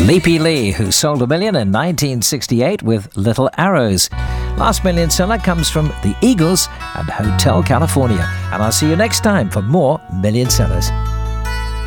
Leapy Lee, who sold 1 million in 1968 with Little Arrows. Last million seller comes from The Eagles and Hotel California. And I'll see you next time for more Million Sellers.